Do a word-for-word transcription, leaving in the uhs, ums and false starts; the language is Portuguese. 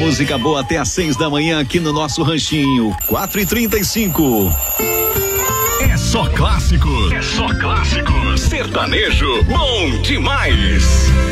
música boa até às seis da manhã aqui no nosso ranchinho. quatro e trinta e cinco. É só clássico. É só clássico. Sertanejo bom demais.